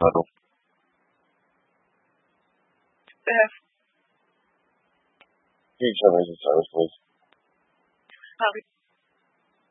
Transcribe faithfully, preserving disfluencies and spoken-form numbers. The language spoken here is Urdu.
Hello. Steph, Can you tell me the service, please? Bobby.